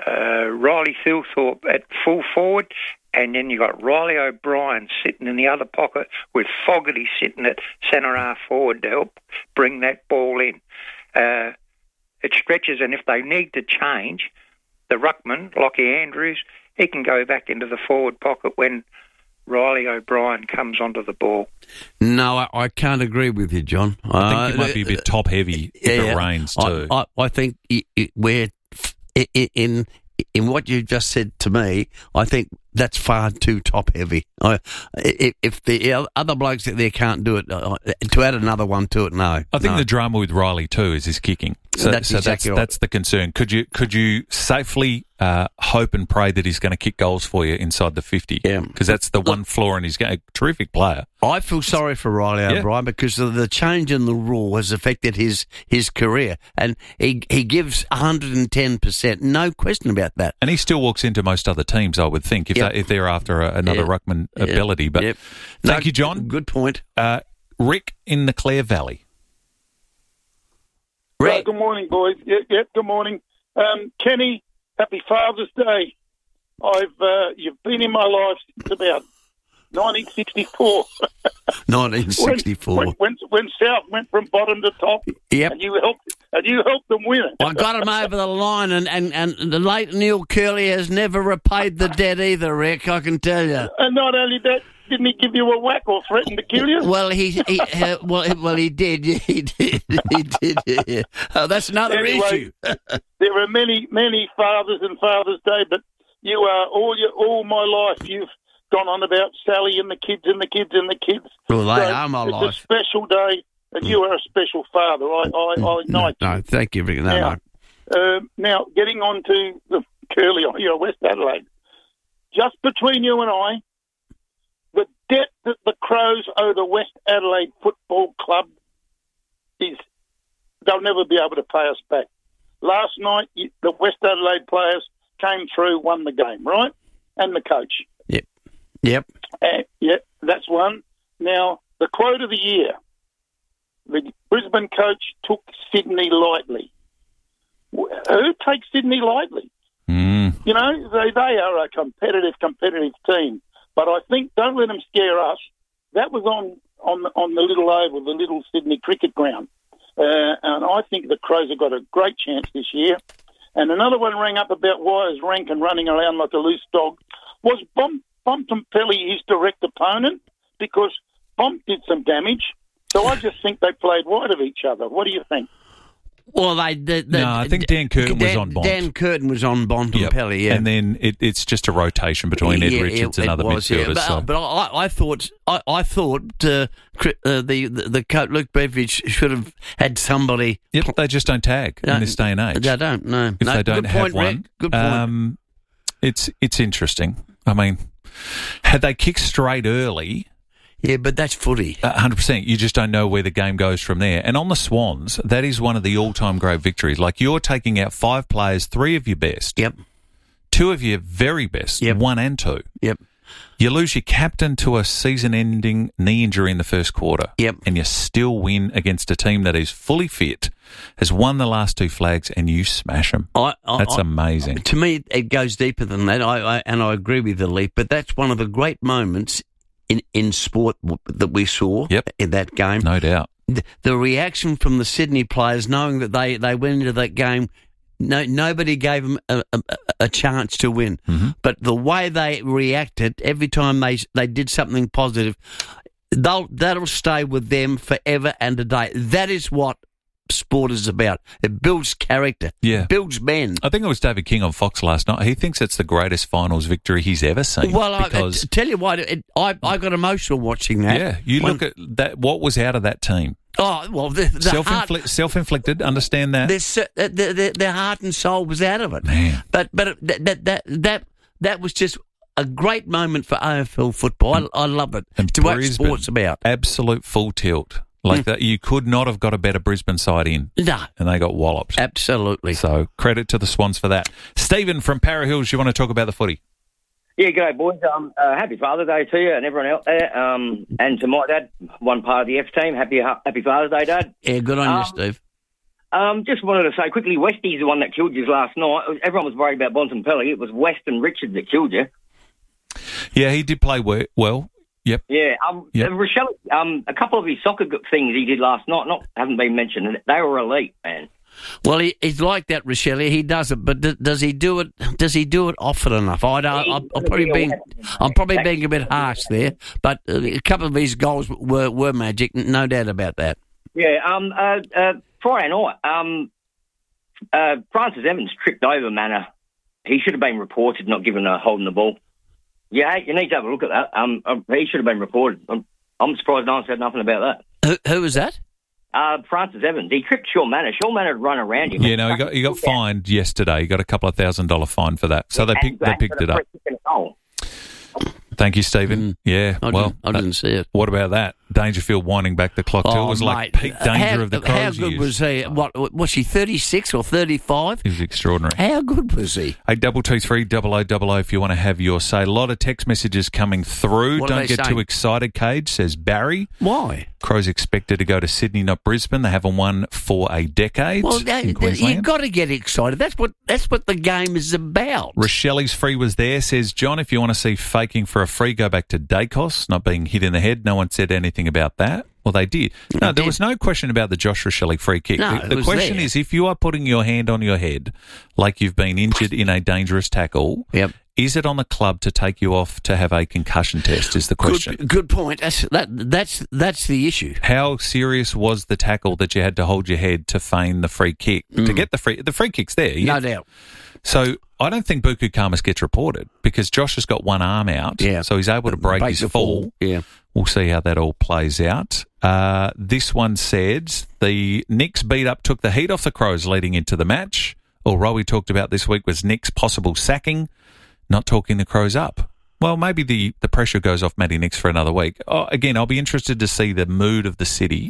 Riley Thilthorpe at full forward, and then you got Riley O'Brien sitting in the other pocket with Fogarty sitting at centre half forward to help bring that ball in. It stretches, and if they need to change, the ruckman, Lockie Andrews, he can go back into the forward pocket when Riley O'Brien comes onto the ball. No, I can't agree with you, John. I think it might be a bit top-heavy if it rains too. I think we're in what you just said to me, I think that's far too top-heavy. If the other blokes there can't do it, to add another one to it, no. I think the drama with Riley too is his kicking. So that's exactly right. That's the concern. Could you safely hope and pray that he's going to kick goals for you inside the 50? Yeah. Because that's the one flaw in his game. A terrific player. I feel sorry for Riley O'Brien because the change in the rule has affected his career, and he gives 110%, no question about that. And he still walks into most other teams, I would think, if they're after another ruckman ability. But thank you, John. Good point. Rick in the Clare Valley. Rick. Good morning, boys. Yep, good morning. Kenny, happy Father's Day. You've been in my life since about 1964. 1964. When South went from bottom to top. Yep. And you helped them win it. I got him over the line, and the late Neil Curley has never repaid the debt either, Rick, I can tell you. And not only that, didn't he give you a whack or threaten to kill you? Well, he did. He did. Yeah. Oh, that's another issue. There are many fathers and Father's Day, but you are all my life. You've gone on about Sally and the kids and the kids and the kids. Well, they are my life. It's a special day, and you are a special father. I ignite you. No, thank you, Rick. No. Now, getting on to the Curly, West Adelaide. Just between you and I, the debt that the Crows owe the West Adelaide Football Club they'll never be able to pay us back. Last night, the West Adelaide players came through, won the game, right? And the coach. Yep. That's one. Now, the quote of the year. The Brisbane coach took Sydney lightly. Who takes Sydney lightly? You know, they are a competitive team. But I think, don't let them scare us. That was on the little oval, the little Sydney cricket ground. And I think the Crows have got a great chance this year. And another one rang up about why is Rankin running around like a loose dog. Was Bontempelli his direct opponent? Because Bomp did some damage. So I just think they played wide of each other. What do you think? Well, I think Dan Curtin was on Bont. Dan Curtin was on Bontempelli, yeah. And then it's just a rotation between Ed Richards and other midfielders. Yeah. But I thought the coach Luke Beveridge should have had somebody. Yep, they just don't tag in this day and age. They don't. No, if they don't good have point, one, Rick. Good point. It's interesting. I mean, had they kicked straight early. Yeah, but that's footy. 100%. You just don't know where the game goes from there. And on the Swans, that is one of the all-time great victories. Like, you're taking out 5 players, 3 of your best. Yep. 2 of your very best. Yep. 1 and 2. Yep. You lose your captain to a season-ending knee injury in the first quarter. Yep. And you still win against a team that is fully fit, has won the last 2 flags, and you smash them. That's amazing. To me, it goes deeper than that. I agree with the leap, but that's one of the great moments in sport that we saw in that game. No doubt. The reaction from the Sydney players, knowing that they went into that game, nobody gave them a chance to win. Mm-hmm. But the way they reacted every time they did something positive, that'll stay with them forever and a day. That is what sport is about. It builds character. Yeah. Builds men. I think it was David King on Fox last night. He thinks it's the greatest finals victory he's ever seen. Well, I tell you what, I got emotional watching that. Yeah, look at that. What was out of that team? Oh, well, self-inflicted. Understand that their heart and soul was out of it. Man. But that was just a great moment for AFL football. I love it. And to what sport's about. Absolute full tilt. Like that, you could not have got a better Brisbane side in. No. And they got walloped. Absolutely. So credit to the Swans for that. Stephen from Para Hills, you want to talk about the footy? Yeah, g'day, boys. Happy Father's Day to you and everyone out there. And to my dad, one part of the F team. Happy Father's Day, Dad. Yeah, good on you, Steve. Just wanted to say quickly, Westie's the one that killed you last night. Everyone was worried about Bontempelli. It was West and Richard that killed you. Yeah, he did play well. Yep. Yeah. Yep. Rochelle, a couple of his soccer things he did last night haven't been mentioned. They were elite, man. Well, he's like that, Rochelle. He does it, but does he do it? Does he do it often enough? I'm probably being a bit harsh there, but a couple of his goals were magic, no doubt about that. Yeah. Friday night, Francis Evans tripped over Manor. He should have been reported, not given a holding the ball. Yeah, you need to have a look at that. He should have been reported. I'm surprised no one said nothing about that. Who was that? Francis Evans. He tripped Sean Manor. Sean Manor had run around him. Yeah, no, he got fined yesterday. He got a couple of $1,000 fine for that. So they picked it up. Thank you, Stephen. Yeah, I didn't see it. What about that? Dangerfield winding back the clock too. It was like peak danger of the Crows. How good was he? What was he? 36 or 35? He was extraordinary. How good was he? 8223 if you want to have your say. A lot of text messages coming through. What Don't get too excited, Cage, says Barry. Why? Crows expected to go to Sydney, not Brisbane. They haven't won for a decade in Queensland. You've got to get excited. That's what the game is about. Rochelle's free was there, says John. If you want to see faking for a free, go back to Dacos, not being hit in the head. No one said anything about that. Well, they did. No, there was no question about the Josh Rochelle free kick. No, the question is, if you are putting your hand on your head like you've been injured in a dangerous tackle, is it on the club to take you off to have a concussion test is the question. Good point. That's the issue. How serious was the tackle that you had to hold your head to feign the free kick? To get the free kick's there. No doubt. So I don't think Buku Khamis gets reported because Josh has got one arm out, so he's able to break his fall. Yeah. We'll see how that all plays out. This one said the Knicks beat up took the heat off the Crows leading into the match. All Rowie talked about this week was Nick's possible sacking, not talking the Crows up. Well, maybe the pressure goes off Matty Nicks for another week. Again, I'll be interested to see the mood of the city.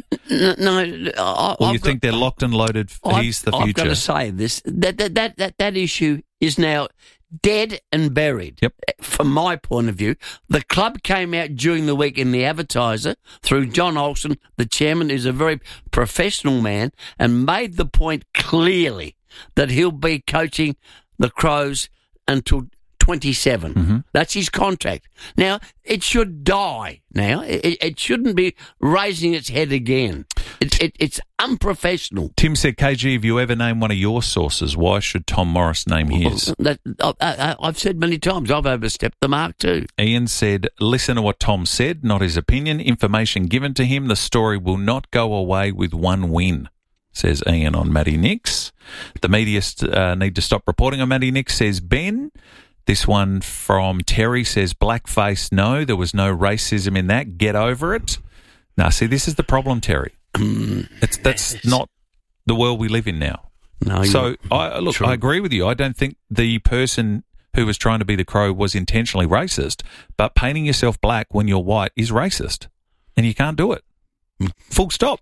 No, you think they're locked and loaded? He's the future. I've got to say this: that issue is now dead and buried. Yep. From my point of view, the club came out during the week in the Advertiser through John Olsen, the chairman, who's a very professional man, and made the point clearly that he'll be coaching the Crows until 27. Mm-hmm. That's his contract. Now, it should die now. It shouldn't be raising its head again. It's unprofessional. Tim said, KG, if you ever name one of your sources, why should Tom Morris name his? I've said many times, I've overstepped the mark too. Ian said, listen to what Tom said, not his opinion. Information given to him. The story will not go away with one win, says Ian on Matty Nicks. The media need to stop reporting on Matty Nicks, says Ben. This one from Terry says, blackface, no, there was no racism in that. Get over it. Now, see, this is the problem, Terry. That's not the world we live in now. No, so, I agree with you. I don't think the person who was trying to be the Crow was intentionally racist, but painting yourself black when you're white is racist, and you can't do it. Full stop.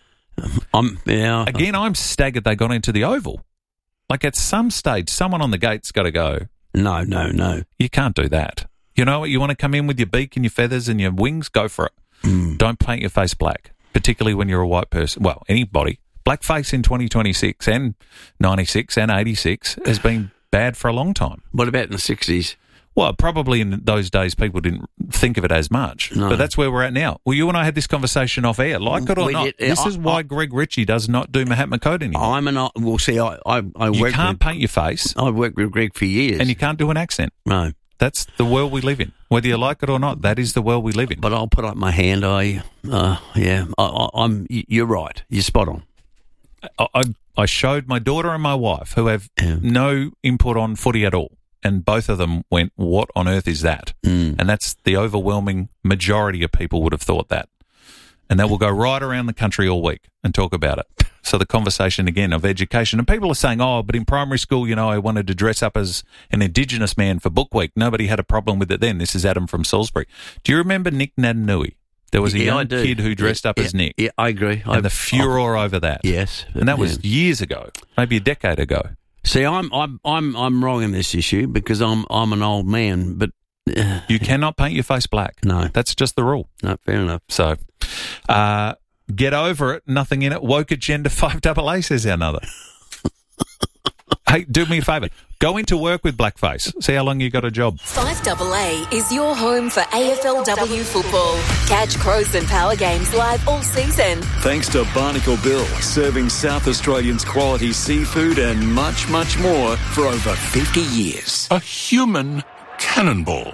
Again, I'm staggered they got into the Oval. Like, at some stage, someone on the gate's got to go, No. you can't do that. You know what? You want to come in with your beak and your feathers and your wings? Go for it. Don't paint your face black, particularly when you're a white person. Well, anybody. Blackface in 2026 and 96 and 86 has been bad for a long time. What about in the 60s? Well, probably in those days people didn't think of it as much. No. But that's where we're at now. Well, you and I had this conversation off air. Like it or not, this is why Greg Ritchie does not do Mahatma Code anymore. You can't paint your face. I've worked with Greg for years. And you can't do an accent. No. That's the world we live in. Whether you like it or not, that is the world we live in. But I'll put up my hand. You're right. You're spot on. I showed my daughter and my wife, who have no input on footy at all, and both of them went, what on earth is that? And that's the overwhelming majority of people would have thought that. And that will go right around the country all week and talk about it. So the conversation, again, of education. And people are saying, but in primary school, I wanted to dress up as an Indigenous man for Book Week. Nobody had a problem with it then. This is Adam from Salisbury. Do you remember Nick Nadanui? There was a young kid who dressed up as Nick. Yeah, I agree. And the furor over that. Yes. And that was years ago, maybe a decade ago. See, I'm wrong in this issue because I'm an old man, but you cannot paint your face black. No. That's just the rule. No, fair enough. So, Get over it. Nothing in it. Woke agenda 5AA, says another. Hey, do me a favour. Go into work with blackface. See how long you got a job. 5AA is your home for AFLW football. Catch Crows and Power games live all season. Thanks to Barnacle Bill, serving South Australians quality seafood and much, much more for over 50 years. A human cannonball.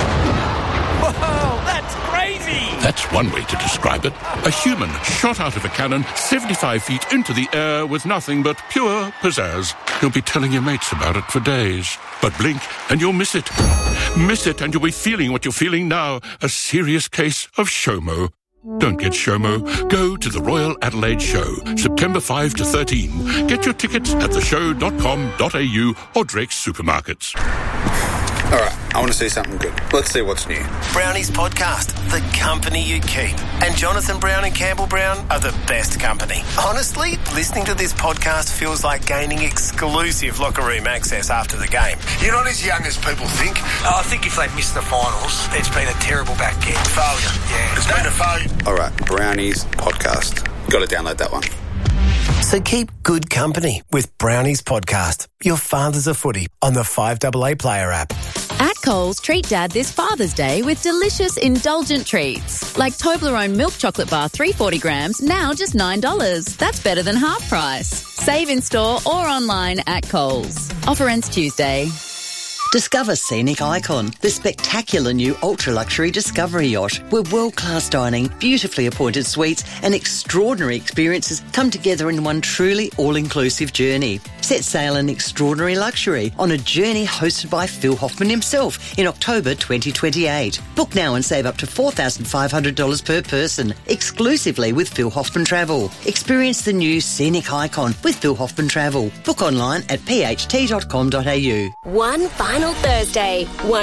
Whoa, that's crazy! That's one way to describe it. A human shot out of a cannon 75 feet into the air with nothing but pure pizzazz. You'll be telling your mates about it for days. But blink and you'll miss it. Miss it and you'll be feeling what you're feeling now. A serious case of SHOMO. Don't get SHOMO. Go to the Royal Adelaide Show, September 5 to 13. Get your tickets at theshow.com.au or Drake's Supermarkets. All right, I want to see something good. Let's see what's new. Brownie's podcast, The Company You Keep. And Jonathan Brown and Campbell Brown are the best company. Honestly, listening to this podcast feels like gaining exclusive locker room access after the game. You're not as young as people think. I think if they miss the finals, it's been a terrible back end. Failure, yeah. It's been a failure. All right, Brownie's podcast. Got to download that one. So keep good company with Brownie's podcast. Your father's a footy on the 5AA Player app. At Coles, treat Dad this Father's Day with delicious, indulgent treats. Like Toblerone milk chocolate bar, 340 grams, now just $9. That's better than half price. Save in store or online at Coles. Offer ends Tuesday. Discover Scenic Icon, the spectacular new ultra-luxury Discovery yacht, where world-class dining, beautifully appointed suites and extraordinary experiences come together in one truly all-inclusive journey. Set sail in extraordinary luxury on a journey hosted by Phil Hoffman himself in October 2028. Book now and save up to $4,500 per person, exclusively with Phil Hoffman Travel. Experience the new Scenic Icon with Phil Hoffman Travel. Book online at pht.com.au. One final Thursday,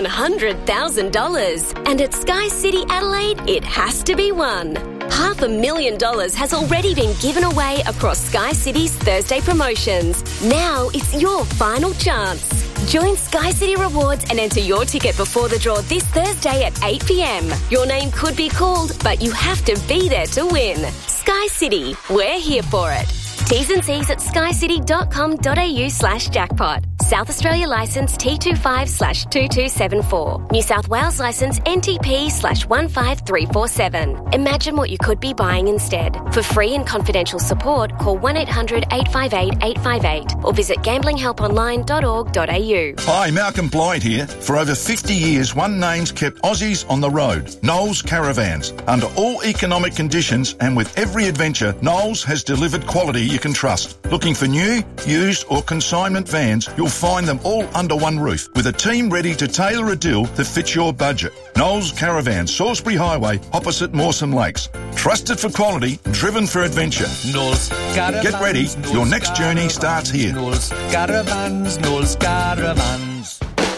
$100,000. And at Sky City Adelaide, it has to be won. $500,000 has already been given away across Sky City's Thursday promotions. Now it's your final chance. Join Sky City Rewards and enter your ticket before the draw this Thursday at 8 p.m. Your name could be called, but you have to be there to win. Sky City, we're here for it. T's and C's at skycity.com.au/jackpot. South Australia licence T25/2274. New South Wales licence NTP/15347. Imagine what you could be buying instead. For free and confidential support, call 1-800-858-858 or visit gamblinghelponline.org.au. Hi, Malcolm Blythe here. For over 50 years, one name's kept Aussies on the road. Knowles Caravans. Under all economic conditions and with every adventure, Knowles has delivered quality you can trust. Looking for new, used or consignment vans, you'll find them all under one roof with a team ready to tailor a deal that fits your budget. Knowles Caravan, Salisbury Highway, opposite Mawson Lakes. Trusted for quality, driven for adventure. Knowles Caravans. Get ready, your next journey starts here. Knowles Caravans, Knowles Caravans.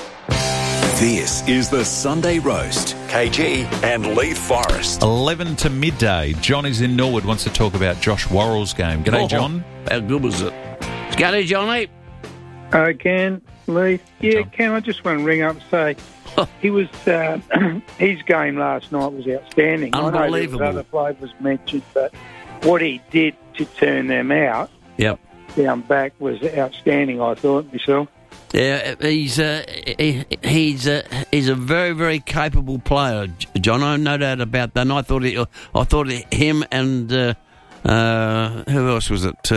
This is the Sunday Roast. KG and Leith Forrest. 11 to midday. John is in Norwood, wants to talk about Josh Worrell's game. G'day, John. How good was it? G'day, Johnny. Ken, Leith. Yeah, Ken, I just want to ring up and say he was his game last night was outstanding. Unbelievable. I know other flavours mentioned, but what he did to turn them out down back was outstanding, I thought, myself. Yeah, he's a very, very capable player, John. I have no doubt about that. And I thought him and who else was it?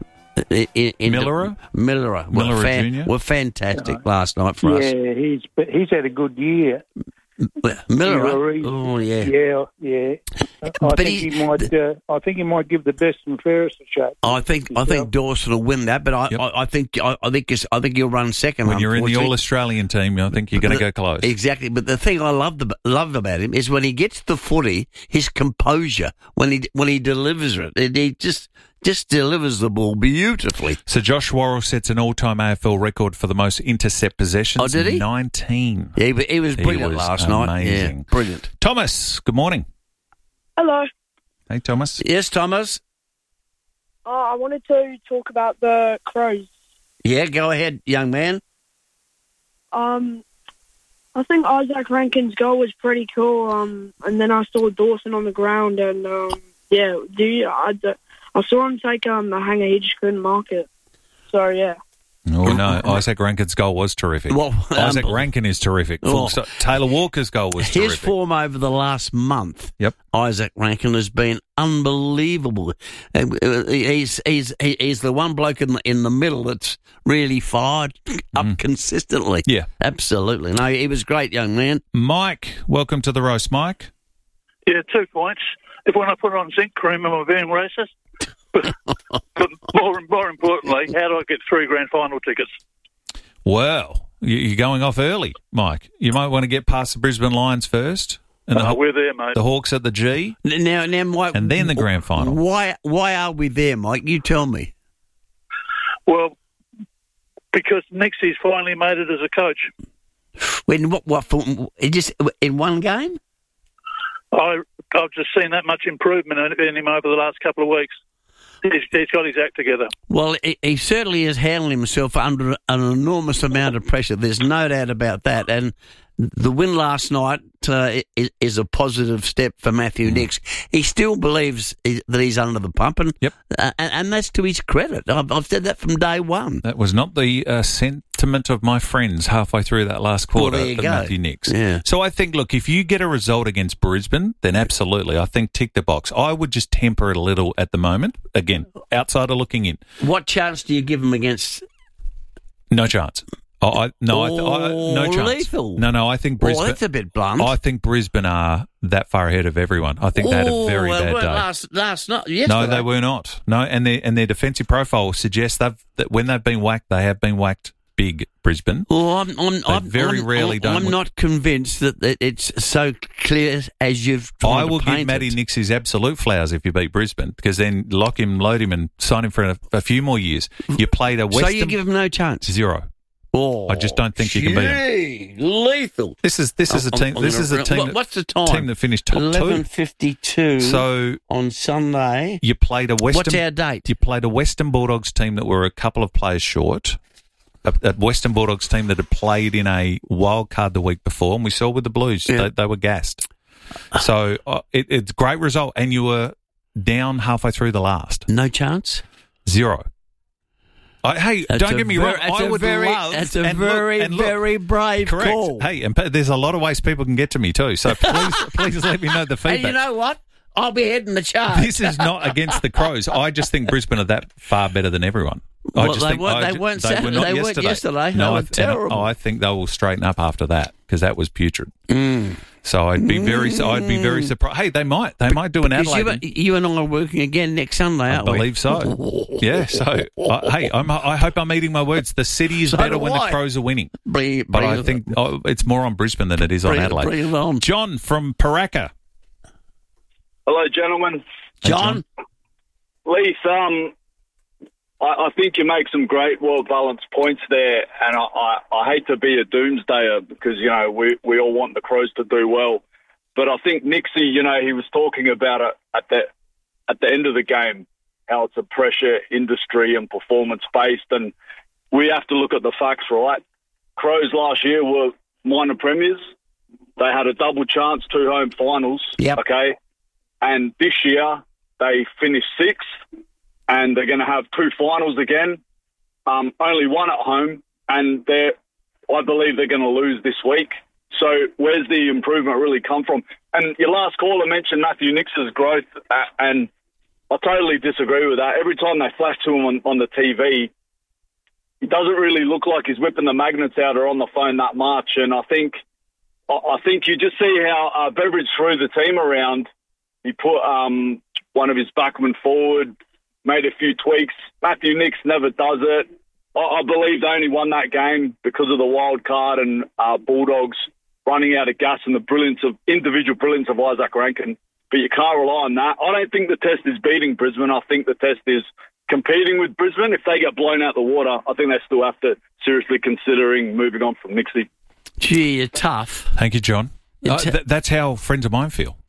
Miller were fantastic last night for us. Yeah, he's had a good year. Miller, oh yeah. I think he might give the best and fairest a shot. I think Dawson will win that, but I think he'll run second. When you're in the All-Australian team, I think you're going to go close. Exactly, but the thing I loved about him is when he gets the footy, his composure when he delivers it, he just delivers the ball beautifully. So Josh Worrell sets an all-time AFL record for the most intercept possessions. Oh, did he? 19. Yeah, he was brilliant last night. Amazing. Yeah, brilliant. Thomas, good morning. Hello. Hey, Thomas. Yes, Thomas. I wanted to talk about the Crows. Yeah, go ahead, young man. I think Isaac Rankin's goal was pretty cool. And then I saw Dawson on the ground, and Yeah, I saw him take the hanger. He just couldn't mark it. So, yeah. Oh, no. Isaac Rankin's goal was terrific. Well, Isaac Rankin is terrific. Taylor Walker's goal was terrific. His form over the last month, yep. Isaac Rankin, has been unbelievable. He's the one bloke in the middle that's really fired up consistently. Yeah. Absolutely. No, he was great, young man. Mike, welcome to the roast, Mike. Yeah, 2 points. If when I put on zinc cream, am I being racist? But more importantly, how do I get 3 grand final tickets? Well, you're going off early, Mike. You might want to get past the Brisbane Lions first. And we're there, mate. The Hawks at the G. Now, Mike, and then the grand final. Why are we there, Mike? You tell me. Well, because Nixie's finally made it as a coach. Just in one game? I've just seen that much improvement in him over the last couple of weeks. He's got his act together. Well, he certainly has handled himself under an enormous amount of pressure. There's no doubt about that. And the win last night is a positive step for Matthew Nicks. He still believes that he's under the pump, and that's to his credit. I've said that from day one. That was not the sentiment of my friends halfway through that last quarter of Matthew Nicks. Yeah. So I think, look, if you get a result against Brisbane, then absolutely, I think tick the box. I would just temper it a little at the moment. Again, outsider looking in. What chance do you give them against? No chance. No chance. Lethal. No, I think Brisbane... that's a bit blunt. I think Brisbane are that far ahead of everyone. I think they had a very bad day. Last night, yesterday. No, they were not. No, and their defensive profile suggests that when they've been whacked, they have been whacked big, Brisbane. Well, I'm not convinced that it's so clear as you've tried I will to paint give Matty it. Nicks his absolute flowers if you beat Brisbane, because then lock him, load him, and sign him for a few more years. You played a Western... So you give him no chance? 0. Oh, I just don't think you can beat him. Lethal. This is a team. What's the time? Team that finished top 11:52. So on Sunday, you played a Western. What's our date? You played a Western Bulldogs team that were a couple of players short. A Western Bulldogs team that had played in a wild card the week before, and we saw with the Blues they were gassed. So it's a great result, and you were down halfway through the last. No chance. 0. Don't get me wrong. I would love. That's a very brave call. Hey, and there's a lot of ways people can get to me too. So please let me know the feedback. And you know what? I'll be heading the charge. This is not against the Crows. I just think Brisbane are that far better than everyone. They weren't yesterday. No, they were terrible. I think they will straighten up after that because that was putrid. So I'd be very surprised. Hey, they might do an Adelaide. You and I are working again next Sunday, aren't we? I believe so. Yeah. So I hope I'm eating my words. The city is better when the Crows are winning. But I think it's more on Brisbane than it is on Adelaide. John from Paraka. Hello, gentlemen. John. Leith, I think you make some great, well-balanced points there, and I hate to be a doomsdayer because, you know, we all want the Crows to do well. But I think Nixie, you know, he was talking about it at the end of the game, how it's a pressure industry and performance-based, and we have to look at the facts, right? Crows last year were minor premiers. They had a double chance, 2 home finals, okay? And this year, they finished 6th, and they're going to have 2 finals again, only 1 at home, and I believe they're going to lose this week. So where's the improvement really come from? And your last caller mentioned Matthew Nicks' growth, and I totally disagree with that. Every time they flash to him on the TV, it doesn't really look like he's whipping the magnets out or on the phone that much, and I think you just see how Beveridge threw the team around. He put one of his backmen forward, made a few tweaks. Matthew Nicks never does it. I believe they only won that game because of the wild card and Bulldogs running out of gas and the individual brilliance of Isaac Rankin. But you can't rely on that. I don't think the test is beating Brisbane. I think the test is competing with Brisbane. If they get blown out the water, I think they still have to seriously considering moving on from Nixie. Gee, you're tough. Thank you, John. That's how friends of mine feel.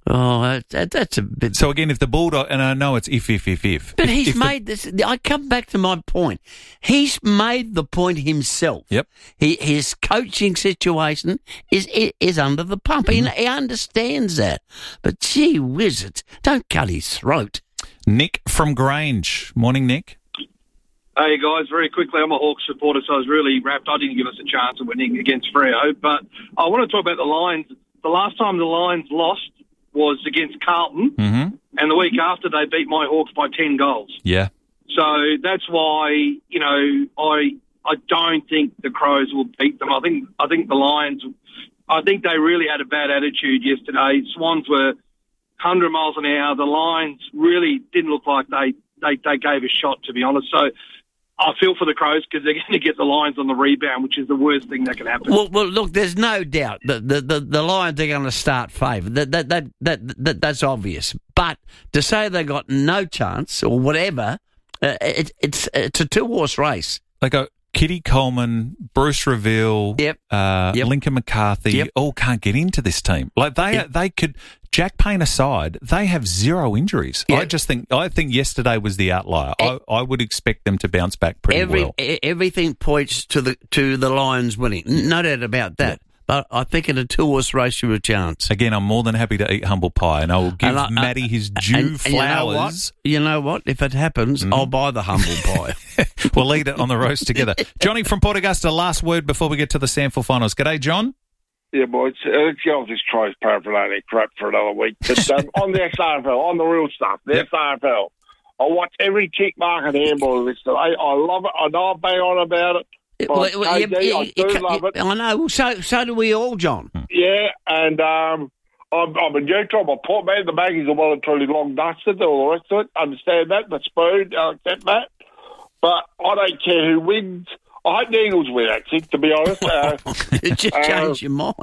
Oh, that's a bit... So again, if the Bulldog, and I know it's if. But he's made this... I come back to my point. He's made the point himself. Yep. His coaching situation is under the pump. Mm-hmm. He understands that. But gee whiz, don't cut his throat. Nick from Grange. Morning, Nick. Hey, guys, very quickly, I'm a Hawks supporter, so I was really wrapped. I didn't give us a chance of winning against Freo, but I want to talk about the Lions. The last time the Lions lost was against Carlton, Mm-hmm. and the week after they beat my Hawks by 10 goals. Yeah. So that's why, you know, I don't think the Crows will beat them. I think the Lions, I think they really had a bad attitude yesterday. Swans were 100 miles an hour. The Lions really didn't look like they gave a shot, to be honest. So I feel for the Crows because they're going to get the Lions on the rebound, which is the worst thing that can happen. Well, look, there's no doubt that the Lions are going to start favoured. That's obvious. But to say they got no chance or whatever, it's a two-horse race. They go Kitty Coleman, Bruce Reveal, Lincoln McCarthy, all can't get into this team. Like they could. Jack Payne aside, they have zero injuries. Yep. I think yesterday was the outlier. I would expect them to bounce back pretty well. Everything points to the Lions winning. No doubt about that. Yep. But I think in a two-horse race, you have a chance. Again, I'm more than happy to eat humble pie, and I will give Matty his due flowers. You know what? If it happens, I'll buy the humble pie. We'll eat it on the roast together. Johnny from Port Augusta, last word before we get to the Sample Finals. G'day, John. Yeah, boys. Let's get off this Crows paraphernalia crap for another week. But on the SANFL, on the real stuff, the SANFL, I watch every kick mark and handball list today. I love it. I know I bang on about it. I do love it. I know. So do we all, John. Yeah, and I'm a neutral. My port man, the baggies are well and truly long dusted, all the rest of it. Understand that. The spoon, I accept that. But I don't care who wins. I hope the Eagles win, actually, to be honest. Just change your mind.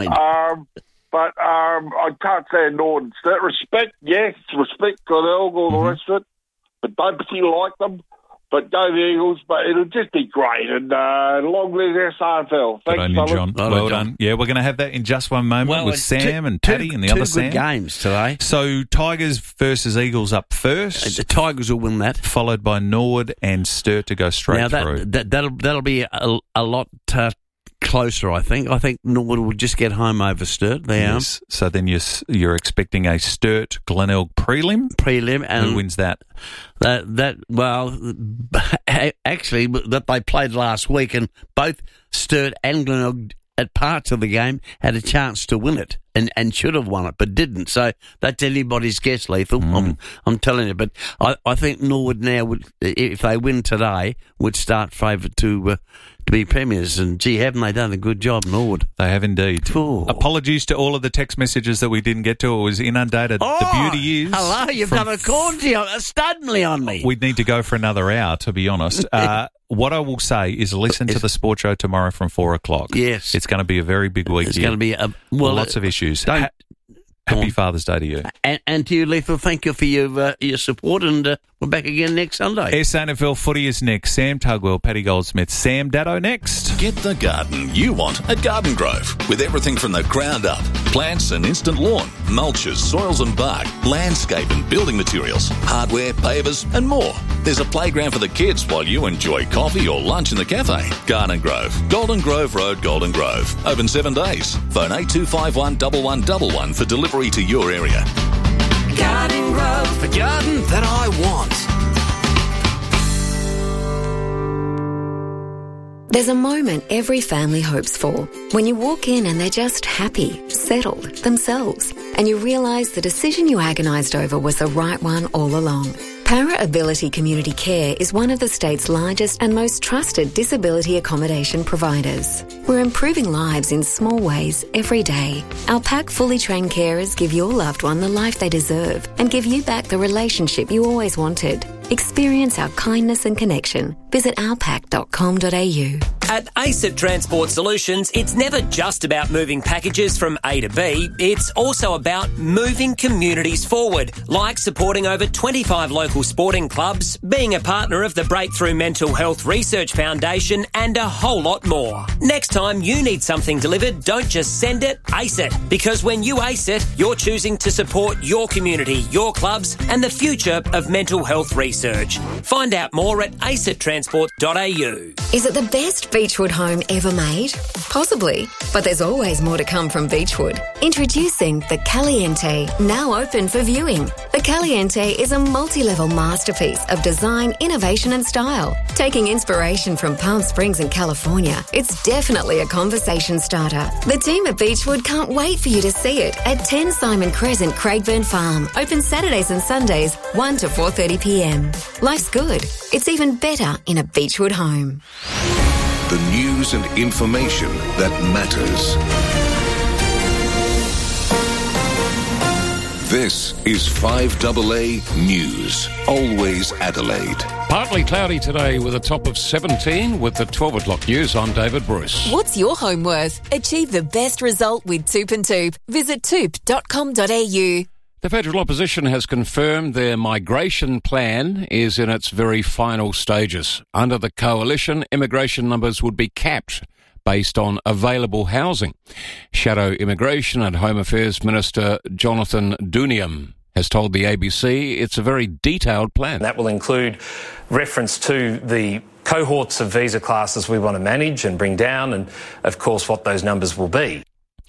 But I can't stand Northern Sturt. Respect, yes. Respect Glenelg, all the rest of it. But don't particularly like them. But go the Eagles. But it'll just be great. And long live SANFL. Thanks, on you, John. Well done. Yeah, we're going to have that in just one moment with Sam and Paddy and the other Sam. Two good games today. So Tigers versus Eagles up first. The Tigers will win that. Followed by Norwood and Sturt to go straight through. That'll be a lot closer, I think. I think Norwood will just get home over Sturt. Yes. So then you're expecting a Sturt Glenelg prelim. And who wins that? Actually, that they played last week, and both Sturt and Glenelg at parts of the game had a chance to win it and should have won it, but didn't. So that's anybody's guess, Lethal. I'm telling you. But I think Norwood now would, if they win today, would start favoured to be premiers. And gee, haven't they done a good job, Norwood? They have indeed. Oh. Apologies to all of the text messages that we didn't get to. It was inundated. The beauty is... Hello, you've done a suddenly on me. We'd need to go for another hour, to be honest. What I will say is listen to the Sports Show tomorrow from 4 o'clock. Yes. It's going to be a very big week. It's going to be lots of issues. Happy Father's Day to you. And to you, Lethal, thank you for your support, and we're back again next Sunday. SANFL footy is next. Sam Tugwell, Paddy Goldsmith, Sam Daddo next. Get the garden you want at Garden Grove, with everything from the ground up. Plants and instant lawn, mulches, soils and bark, landscape and building materials, hardware, pavers and more. There's a playground for the kids while you enjoy coffee or lunch in the cafe. Garden Grove, Golden Grove Road, Golden Grove. Open 7 days. Phone 8251 1111 for delivery to your area. Garden Grove, the garden that I want. There's a moment every family hopes for. When you walk in and they're just happy, settled, themselves, and you realise the decision you agonised over was the right one all along. Para Ability Community Care is one of the state's largest and most trusted disability accommodation providers. We're improving lives in small ways every day. Our PAC fully trained carers give your loved one the life they deserve and give you back the relationship you always wanted. Experience our kindness and connection. Visit ourpac.com.au. At ACET Transport Solutions, it's never just about moving packages from A to B. It's also about moving communities forward, like supporting over 25 local sporting clubs, being a partner of the Breakthrough Mental Health Research Foundation, and a whole lot more. Next time you need something delivered, don't just send it, ACE it. Because when you ACE it, you're choosing to support your community, your clubs, and the future of mental health research. Find out more at acetransport.au. Is it the best Beechwood home ever made? Possibly, but there's always more to come from Beechwood. Introducing the Caliente, now open for viewing. The Caliente is a multi-level masterpiece of design, innovation and style. Taking inspiration from Palm Springs in California, it's definitely a conversation starter. The team at Beechwood can't wait for you to see it at 10 Simon Crescent, Craigburn Farm. Open Saturdays and Sundays, 1 to 4:30pm. Life's good. It's even better in a Beechwood home. The news and information that matters. This is 5AA News. Always Adelaide. Partly cloudy today with a top of 17 with the 12 o'clock news. I'm David Bruce. What's your home worth? Achieve the best result with Toop and Toop. Visit toop.com.au. The federal opposition has confirmed their migration plan is in its very final stages. Under the coalition, immigration numbers would be capped based on available housing. Shadow Immigration and Home Affairs Minister Jonathan Duniam has told the ABC it's a very detailed plan. That will include reference to the cohorts of visa classes we want to manage and bring down and, of course, what those numbers will be.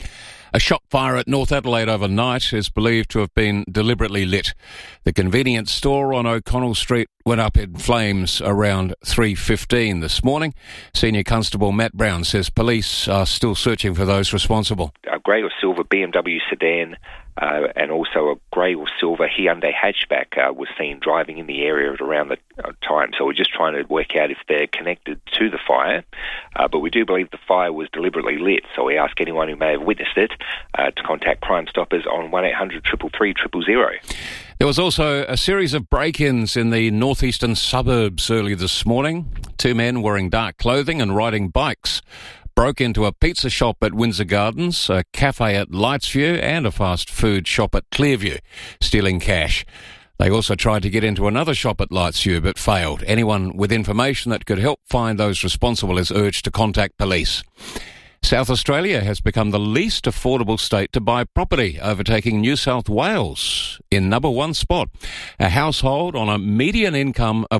A shop fire at North Adelaide overnight is believed to have been deliberately lit. The convenience store on O'Connell Street went up in flames around 3:15 this morning. Senior Constable Matt Brown says police are still searching for those responsible. A grey or silver BMW sedan and also a grey or silver Hyundai hatchback was seen driving in the area at around the time. So we're just trying to work out if they're connected to the fire. But we do believe the fire was deliberately lit. So we ask anyone who may have witnessed it to contact Crime Stoppers on 1800 333 000. There was also a series of break-ins in the northeastern suburbs early this morning. Two men wearing dark clothing and riding bikes broke into a pizza shop at Windsor Gardens, a cafe at Lightsview and a fast food shop at Clearview, stealing cash. They also tried to get into another shop at Lightsview but failed. Anyone with information that could help find those responsible is urged to contact police. South Australia has become the least affordable state to buy property, overtaking New South Wales in number one spot. A household on a median income of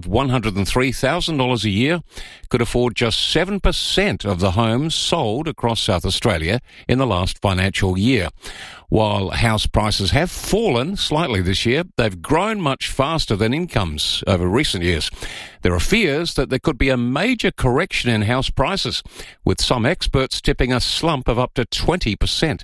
$103,000 a year could afford just 7% of the homes sold across South Australia in the last financial year. While house prices have fallen slightly this year, they've grown much faster than incomes over recent years. There are fears that there could be a major correction in house prices, with some experts tipping a slump of up to 20%.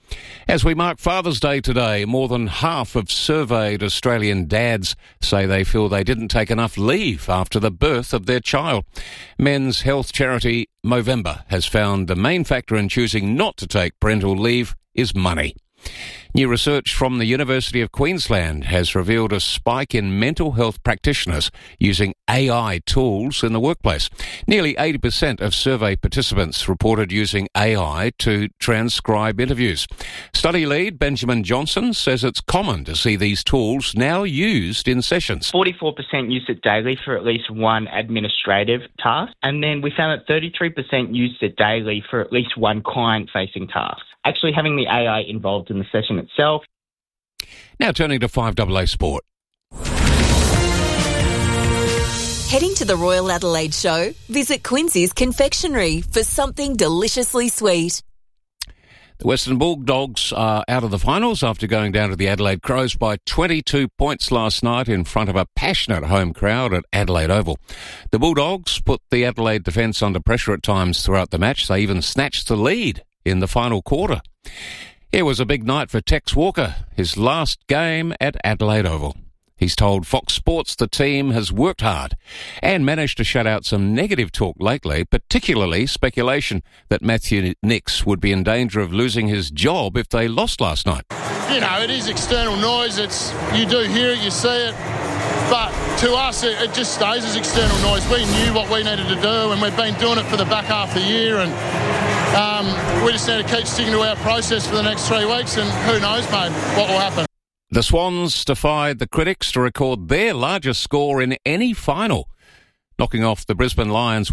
As we mark Father's Day today, more than half of surveyed Australian dads say they feel they didn't take enough leave after the birth of their child. Men's health charity Movember has found the main factor in choosing not to take parental leave is money. New research from the University of Queensland has revealed a spike in mental health practitioners using AI tools in the workplace. Nearly 80% of survey participants reported using AI to transcribe interviews. Study lead Benjamin Johnson says it's common to see these tools now used in sessions. 44% use it daily for at least one administrative task, and then we found that 33% used it daily for at least one client-facing task. Actually having the AI involved in the session itself. Now turning to 5AA Sport. Heading to the Royal Adelaide Show? Visit Quincy's Confectionery for something deliciously sweet. The Western Bulldogs are out of the finals after going down to the Adelaide Crows by 22 points last night in front of a passionate home crowd at Adelaide Oval. The Bulldogs put the Adelaide defence under pressure at times throughout the match. They even snatched the lead in the final quarter. It was a big night for Tex Walker, his last game at Adelaide Oval. He's told Fox Sports the team has worked hard and managed to shut out some negative talk lately, particularly speculation that Matthew Nicks would be in danger of losing his job if they lost last night. You know, it is external noise. You do hear it, you see it. But to us, it just stays as external noise. We knew what we needed to do, and we've been doing it for the back half of the year, and we just need to keep sticking to our process for the next 3 weeks, and who knows, mate, what will happen. The Swans defied the critics to record their largest score in any final, knocking off the Brisbane Lions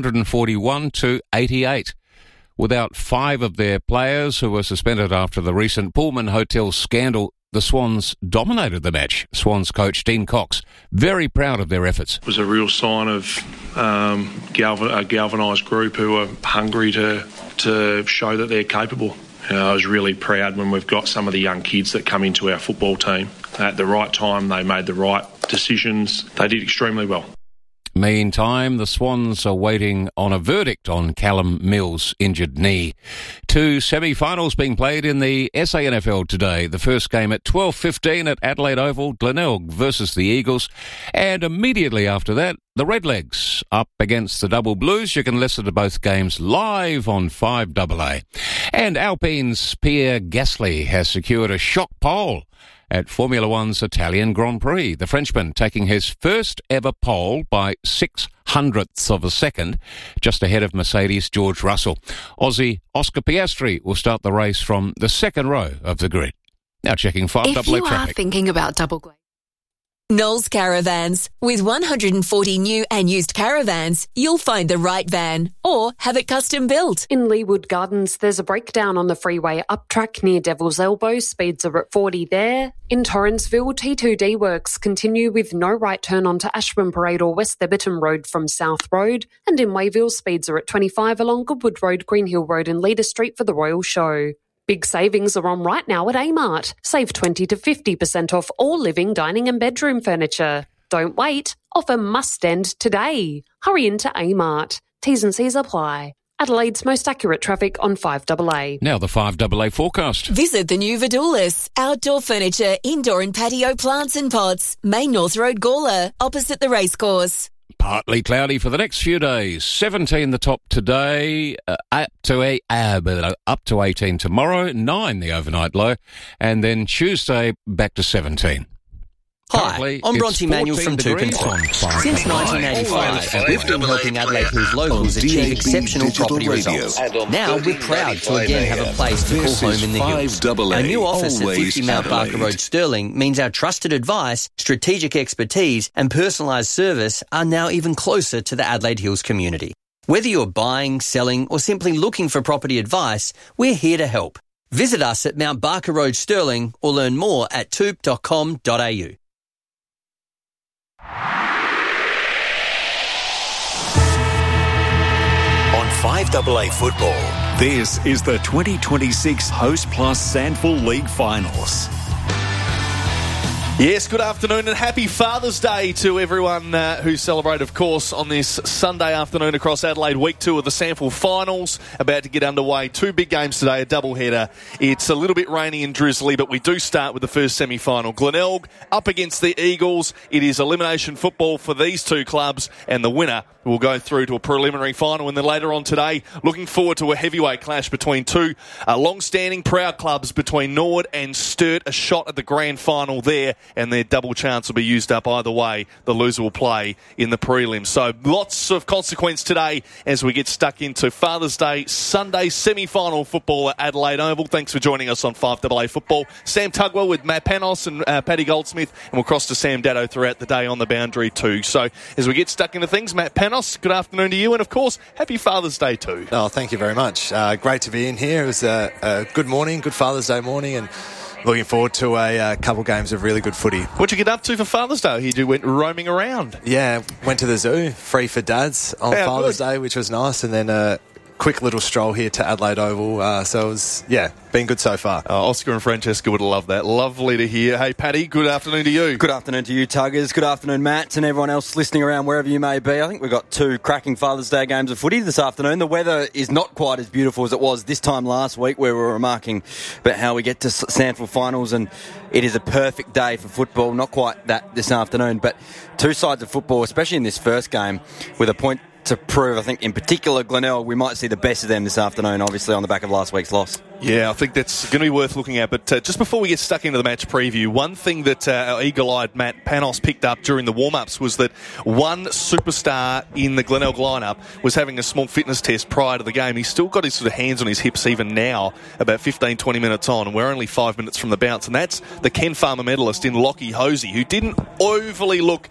141-88. Without 5 of their players who were suspended after the recent Pullman Hotel scandal, the Swans dominated the match. Swans coach Dean Cox, very proud of their efforts. It was a real sign of a galvanised group who are hungry to show that they're capable. I was really proud when we've got some of the young kids that come into our football team. At the right time, they made the right decisions. They did extremely well. Meantime, the Swans are waiting on a verdict on Callum Mills' injured knee. 2 semi-finals being played in the SANFL today. The first game at 12:15 at Adelaide Oval, Glenelg versus the Eagles. And immediately after that, the Redlegs up against the Double Blues. You can listen to both games live on 5AA. And Alpine's Pierre Gasly has secured a shock pole at Formula One's Italian Grand Prix. The Frenchman taking his first ever pole by 0.06 of a second, just ahead of Mercedes' George Russell. Aussie Oscar Piastri will start the race from the second row of the grid. Now checking 5AA traffic. If you are thinking about double glazing, Knowles Caravans. With 140 new and used caravans, you'll find the right van or have it custom built. In Leawood Gardens, there's a breakdown on the freeway up track near Devil's Elbow. Speeds are at 40 there. In Torrensville, T2D works continue with no right turn onto Ashburn Parade or West Theberton Road from South Road. And in Wayville, speeds are at 25 along Goodwood Road, Green Hill Road and Leader Street for the Royal Show. Big savings are on right now at Amart. Save 20 to 50% off all living, dining and bedroom furniture. Don't wait. Offer must end today. Hurry into Amart. T's and C's apply. Adelaide's most accurate traffic on 5AA. Now the 5AA forecast. Visit the new Vidulas. Outdoor furniture, indoor and patio plants and pots. Main North Road, Gawler, opposite the racecourse. Partly cloudy for the next few days. 17 the top today, up to 18 tomorrow, 9 the overnight low, and then Tuesday back to 17. Hi, I'm Bronte Manuel from Tukenton. Since 1985, we've been helping Adelaide Hills locals achieve exceptional property results. Now we're proud to again have a place to call home in the hills. Our new office at 50 Mount Barker Road, Stirling, means our trusted advice, strategic expertise and personalised service are now even closer to the Adelaide Hills community. Whether you're buying, selling or simply looking for property advice, we're here to help. Visit us at Mount Barker Road, Stirling or learn more at toop.com.au. On 5AA Football, this is the 2026 Host Plus Sandful League Finals. Yes, good afternoon and happy Father's Day to everyone who celebrate, of course, on this Sunday afternoon across Adelaide. Week 2 of the Sandful Finals about to get underway. 2 big games today, a doubleheader. It's a little bit rainy and drizzly, but we do start with the first semi-final. Glenelg up against the Eagles. It is elimination football for these 2 clubs, and the winner will go through to a preliminary final. And then later on today, looking forward to a heavyweight clash between 2 long-standing proud clubs between Nord and Sturt. A shot at the grand final there, and their double chance will be used up either way. The loser will play in the prelims. So lots of consequence today as we get stuck into Father's Day Sunday semi-final football at Adelaide Oval. Thanks for joining us on 5AA Football. Sam Tugwell with Matt Panos and Paddy Goldsmith, and we'll cross to Sam Datto throughout the day on the boundary too. So as we get stuck into things, Matt Panos, good afternoon to you, and of course, happy Father's Day too. Oh, thank you very much. Great to be in here. It was a good morning, good Father's Day morning, and looking forward to a couple games of really good footy. What'd you get up to for Father's Day? You went roaming around. Yeah, went to the zoo, free for dads on Father's Day, which was nice, and then a quick little stroll here to Adelaide Oval. So it was, been good so far. Oscar and Francesca would have loved that. Lovely to hear. Hey, Paddy, good afternoon to you. Good afternoon to you, Tuggers. Good afternoon, Matt, and everyone else listening around wherever you may be. I think we've got 2 cracking Father's Day games of footy this afternoon. The weather is not quite as beautiful as it was this time last week, where we were remarking about how we get to Sandful finals, and it is a perfect day for football. Not quite that this afternoon, but 2 sides of football, especially in this first game, with a point to prove. I think in particular, Glenelg, we might see the best of them this afternoon, obviously on the back of last week's loss. Yeah, I think that's going to be worth looking at. But just before we get stuck into the match preview, one thing that our eagle-eyed Matt Panos picked up during the warm-ups was that one superstar in the Glenelg lineup was having a small fitness test prior to the game. He's still got his sort of hands on his hips even now, about 15, 20 minutes on, and we're only 5 minutes from the bounce. And that's the Ken Farmer medalist in Lockie Hosey, who didn't overly look...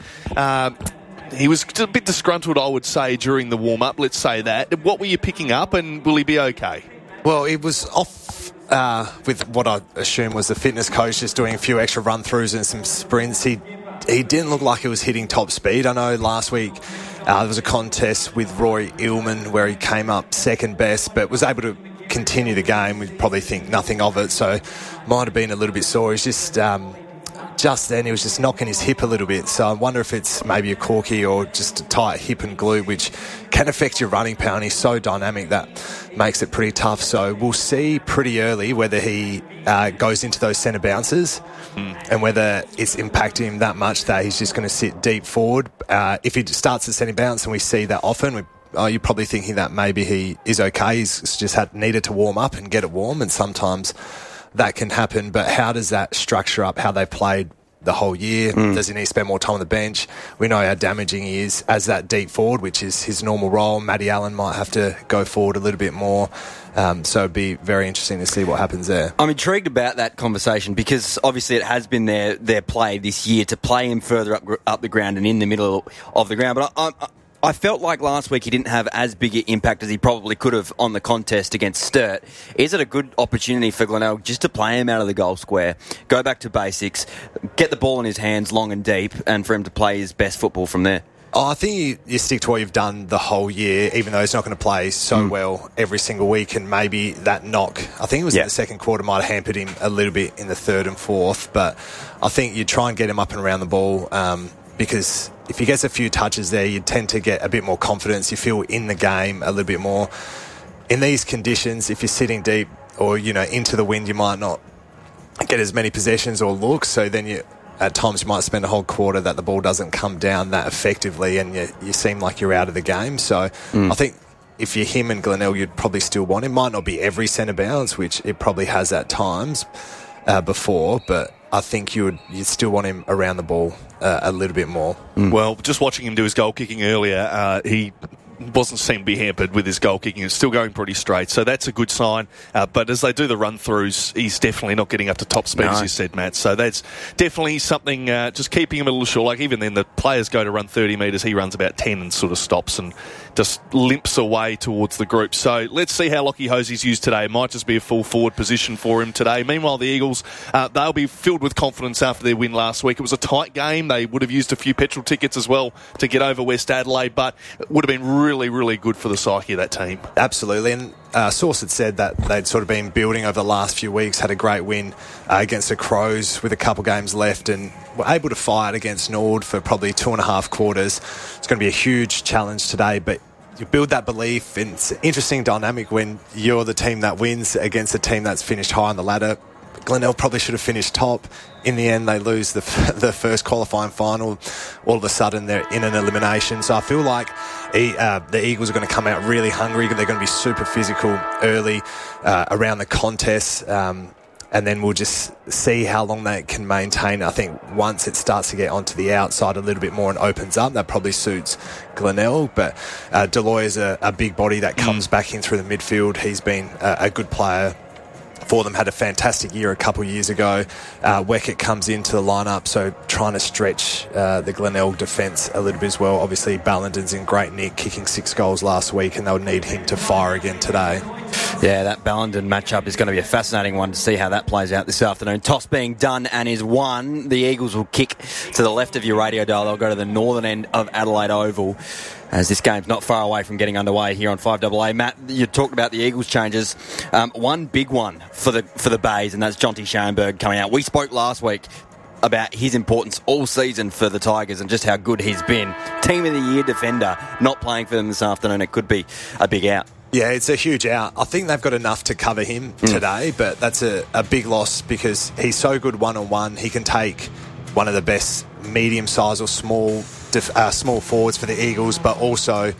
he was a bit disgruntled, I would say, during the warm-up, let's say that. What were you picking up, and will he be okay? Well, it was off with what I assume was the fitness coach just doing a few extra run-throughs and some sprints. He didn't look like he was hitting top speed. I know last week there was a contest with Roy Illman where he came up second best, but was able to continue the game. We'd probably think nothing of it, so might have been a little bit sore. He's just then he was just knocking his hip a little bit, so I wonder if it's maybe a corky or just a tight hip and glute, which can affect your running power, and he's so dynamic that makes it pretty tough. So we'll see pretty early whether he goes into those centre bounces and whether it's impacting him that much that he's just going to sit deep forward. If he starts the centre bounce, and we see that often, you're probably thinking that maybe he is okay. He's just needed to warm up and get it warm, and sometimes that can happen. But how does that structure up how they've played the whole year? Does he need to spend more time on the bench? We know how damaging he is as that deep forward, which is his normal role. Matty Allen might have to go forward a little bit more. So it'd be very interesting to see what happens there. I'm intrigued about that conversation because obviously it has been their play this year to play him further up the ground and in the middle of the ground. But I felt like last week he didn't have as big an impact as he probably could have on the contest against Sturt. Is it a good opportunity for Glenelg just to play him out of the goal square, go back to basics, get the ball in his hands long and deep, and for him to play his best football from there? I think you stick to what you've done the whole year, even though he's not going to play so well every single week, and maybe that knock, I think it was in the second quarter, might have hampered him a little bit in the third and fourth, but I think you try and get him up and around the ball, because if he gets a few touches there, you tend to get a bit more confidence. You feel in the game a little bit more. In these conditions, if you're sitting deep or, into the wind, you might not get as many possessions or looks. So then at times you might spend a whole quarter that the ball doesn't come down that effectively, and you seem like you're out of the game. So I think if you're him and Glenelg, you'd probably still want him. Might not be every centre bounce, which it probably has at times before, but I think you'd still want him around the ball a little bit more. Well, just watching him do his goal kicking earlier, he wasn't seen to be hampered with his goal kicking. It's still going pretty straight, so that's a good sign. But as they do the run-throughs, he's definitely not getting up to top speed, as you said, Matt. So that's definitely something, just keeping him a little short. Like, even then, the players go to run 30 metres, he runs about 10 and sort of stops and just limps away towards the group. So let's see how Lockie Hosey's used today. It might just be a full forward position for him today. Meanwhile, the Eagles, they'll be filled with confidence after their win last week. It was a tight game. They would have used a few petrol tickets as well to get over West Adelaide, but it would have been really, really good for the psyche of that team. Absolutely. And Source had said that they'd sort of been building over the last few weeks, had a great win against the Crows with a couple games left, and were able to fight against Nord for probably 2.5 quarters. It's going to be a huge challenge today, but you build that belief, and it's an interesting dynamic when you're the team that wins against a team that's finished high on the ladder. Glenelg probably should have finished top. In the end, they lose the first qualifying final. All of a sudden, they're in an elimination. So I feel like the Eagles are going to come out really hungry. They're going to be super physical early around the contest. And then we'll just see how long they can maintain. I think once it starts to get onto the outside a little bit more and opens up, that probably suits Glenelg. But Deloy is a big body that comes back in through the midfield. He's been a good player for them, had a fantastic year a couple of years ago. Weckett comes into the lineup, so trying to stretch the Glenelg defence a little bit as well. Obviously, Ballandon's in great nick, kicking 6 goals last week, and they'll need him to fire again today. Yeah, that Ballandon matchup is going to be a fascinating one to see how that plays out this afternoon. Toss being done and is won. The Eagles will kick to the left of your radio dial. They'll go to the northern end of Adelaide Oval, as this game's not far away from getting underway here on 5AA. Matt, you talked about the Eagles changes. One big one for the Bays, and that's Jonty Schoenberg coming out. We spoke last week about his importance all season for the Tigers and just how good he's been. Team of the Year defender, not playing for them this afternoon. It could be a big out. Yeah, it's a huge out. I think they've got enough to cover him today, but that's a big loss because he's so good one-on-one. He can take one of the best medium-sized or small forwards for the Eagles, but also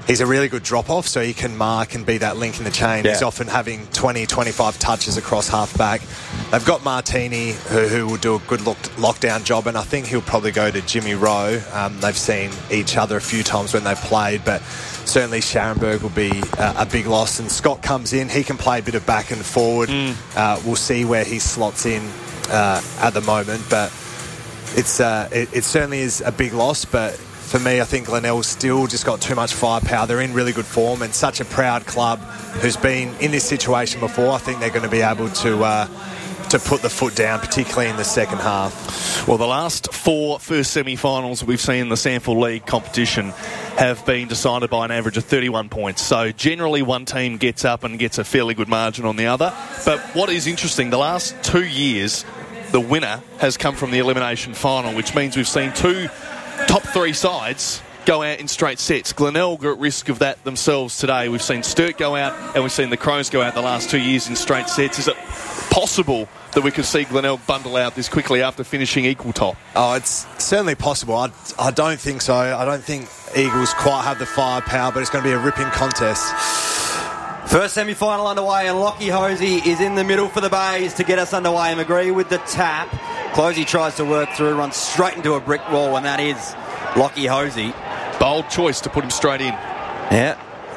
he's a really good drop-off, so he can mark and be that link in the chain. He's often having 20, 25 touches across half-back. They've got Martini, who will do a good lockdown job, and I think he'll probably go to Jimmy Rowe. They've seen each other a few times when they've played, but certainly Scharenberg will be a big loss. And Scott comes in. He can play a bit of back and forward. We'll see where he slots in at the moment, but it certainly is a big loss, but for me, I think Glenelg's still just got too much firepower. They're in really good form, and such a proud club who's been in this situation before. I think they're going to be able to put the foot down, particularly in the second half. Well, the last 4 first semi-finals we've seen in the SANFL League competition have been decided by an average of 31 points. So generally one team gets up and gets a fairly good margin on the other. But what is interesting, the last 2 years, the winner has come from the elimination final, which means we've seen 2 top 3 sides go out in straight sets. Glenelg are at risk of that themselves today. We've seen Sturt go out and we've seen the Crows go out the last 2 years in straight sets. Is it possible that we could see Glenelg bundle out this quickly after finishing equal top? Oh, it's certainly possible. I don't think so. I don't think Eagles quite have the firepower, but it's going to be a ripping contest. First semi-final underway, and Lockie Hosey is in the middle for the Bays to get us underway. McGree with the tap. Closey tries to work through, runs straight into a brick wall, and that is Lockie Hosey. Bold choice to put him straight in. Yeah.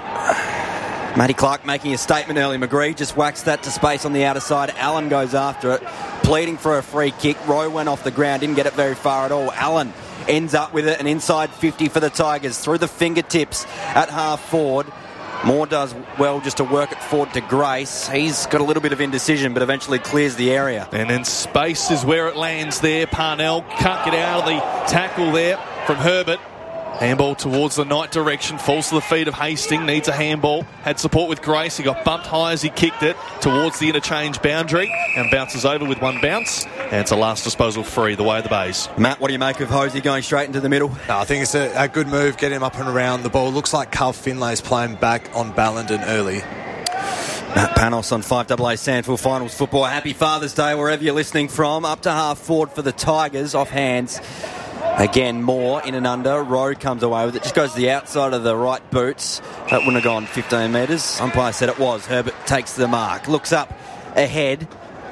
Matty Clark making a statement early. McGree just whacks that to space on the outer side. Allen goes after it, pleading for a free kick. Rowe went off the ground, didn't get it very far at all. Allen ends up with it, an inside 50 for the Tigers. Through the fingertips at half forward. Moore does well just to work it forward to Grace. He's got a little bit of indecision, but eventually clears the area. And then space is where it lands there. Parnell can't get out of the tackle there from Herbert. Handball towards the Knight direction. Falls to the feet of Hastings. Needs a handball. Had support with Grace. He got bumped high as he kicked it towards the interchange boundary and bounces over with one bounce. And it's a last disposal free the way of the Bays. Matt, what do you make of Hosey going straight into the middle? No, I think it's a good move. Get him up and around the ball. Looks like Carl Finlay's playing back on Ballenden early. Matt Panos on 5AA SANFL Finals Football. Happy Father's Day wherever you're listening from. Up to half forward for the Tigers. Off hands. Again, Moore in and under. Rowe comes away with it. Just goes to the outside of the right boots. That wouldn't have gone 15 metres. Umpire said it was. Herbert takes the mark. Looks up ahead.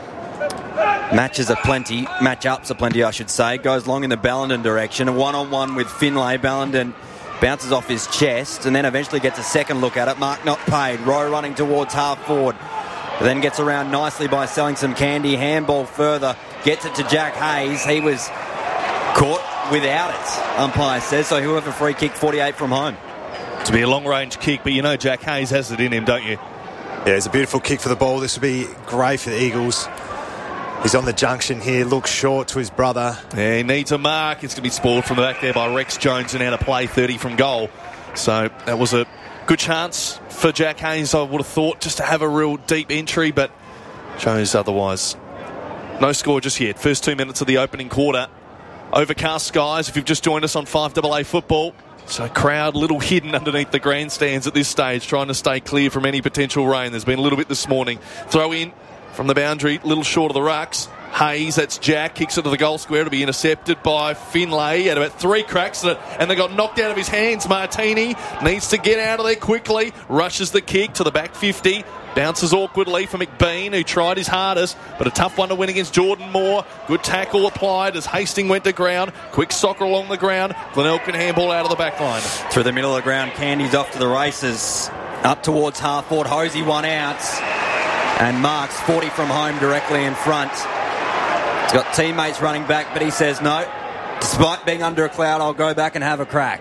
Matchups are plenty, I should say. Goes long in the Ballenden direction. A one-on-one with Finlay. Ballenden bounces off his chest and then eventually gets a second look at it. Mark not paid. Rowe running towards half forward. Then gets around nicely by selling some candy. Handball further. Gets it to Jack Hayes. He was caught without it, umpire says, so he'll have a free kick 48 from home. To be a long-range kick, but you know Jack Hayes has it in him, don't you? Yeah, it's a beautiful kick for the ball. This will be great for the Eagles. He's on the junction here, looks short to his brother. Yeah, he needs a mark. It's going to be spoiled from the back there by Rex Jones and out of play 30 from goal. So that was a good chance for Jack Hayes, I would have thought, just to have a real deep entry, but shows otherwise. No score just yet. First 2 minutes of the opening quarter. Overcast skies if you've just joined us on 5AA Football. So crowd a little hidden underneath the grandstands at this stage, trying to stay clear from any potential rain. There's been a little bit this morning. Throw in from the boundary, a little short of the rucks. Hayes, that's Jack, kicks it to the goal square to be intercepted by Finlay. Had about 3 cracks at it, and they got knocked out of his hands. Martini needs to get out of there quickly. Rushes the kick to the back 50. Bounces awkwardly for McBean, who tried his hardest, but a tough one to win against Jordan Moore. Good tackle applied as Hastings went to ground. Quick soccer along the ground. Glenelg can handball out of the back line. Through the middle of the ground, Candy's off to the races. Up towards half forward, Hosey one out. And Marks 40 from home directly in front. He's got teammates running back, but he says no. Despite being under a cloud, I'll go back and have a crack.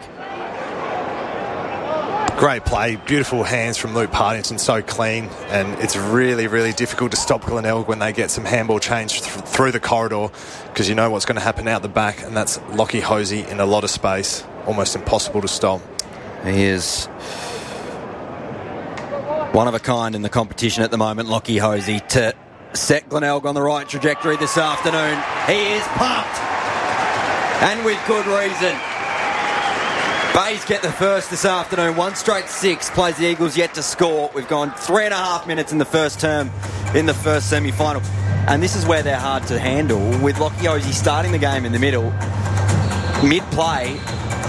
Great play, beautiful hands from Luke Partington, so clean, and it's really, really difficult to stop Glenelg when they get some handball change through the corridor, because you know what's going to happen out the back, and that's Lockie Hosey in a lot of space. Almost impossible to stop. He is one of a kind in the competition at the moment, Lockie Hosey, to set Glenelg on the right trajectory this afternoon. He is pumped, and with good reason. Bays get the first this afternoon. 1 straight 6 plays the Eagles yet to score. We've gone 3.5 minutes in the first term in the first semi-final. And this is where they're hard to handle, with Lockie Hosey starting the game in the middle. Mid-play,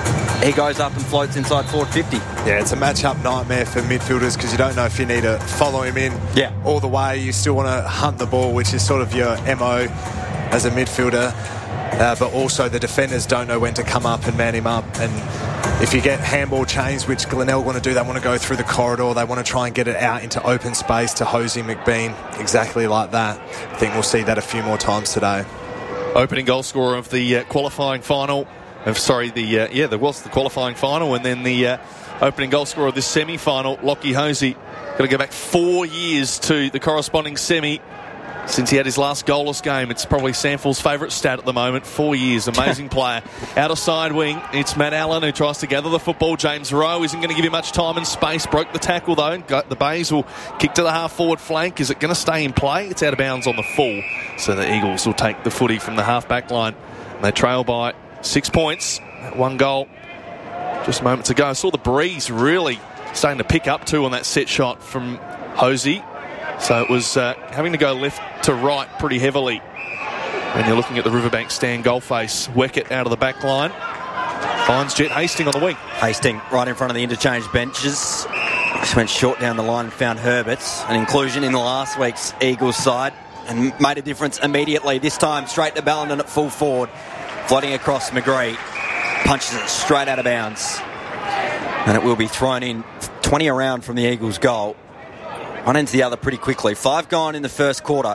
he goes up and floats inside forward 50. Yeah, it's a matchup nightmare for midfielders because you don't know if you need to follow him in all the way. You still want to hunt the ball, which is sort of your MO as a midfielder. But also the defenders don't know when to come up and man him up. And if you get handball chains, which Glenelg want to do, they want to go through the corridor. They want to try and get it out into open space to Hosey McBean, exactly like that. I think we'll see that a few more times today. Opening goal scorer of the qualifying final. There was the qualifying final, and then the opening goal scorer of this semi-final, Lockie Hosey. Got to go back 4 years to the corresponding semi since he had his last goalless game. It's probably Samford's favourite stat at the moment. 4 years, amazing player. Out of side wing, it's Matt Allen who tries to gather the football. James Rowe isn't going to give him much time and space. Broke the tackle though. Got the Bays will kick to the half-forward flank. Is it going to stay in play? It's out of bounds on the full. So the Eagles will take the footy from the half-back line. And they trail by 6 points. One goal just moments ago. I saw the breeze really starting to pick up too on that set shot from Hosey. So it was having to go left to right pretty heavily. And you're looking at the Riverbank stand goal face. Weckett out of the back line. Finds Jet Hastings on the wing. Hastings right in front of the interchange benches. Just went short down the line and found Herberts. An inclusion in the last week's Eagles side. And made a difference immediately. This time straight to Ballenden at full forward. Flooding across McGree. Punches it straight out of bounds. And it will be thrown in 20 around from the Eagles' goal. One end to the other pretty quickly. 5 gone in the first quarter.